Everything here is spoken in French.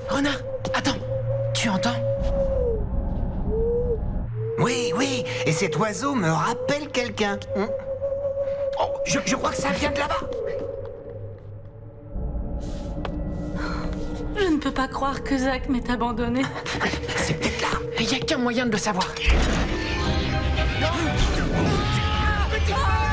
Renard, attends. Tu entends? Oui, et cet oiseau me rappelle quelqu'un. Oh, je crois que ça vient de là-bas. Je ne peux pas croire que Zach m'ait abandonné. C'est peut-être là. Il n'y a qu'un moyen de le savoir. Ah,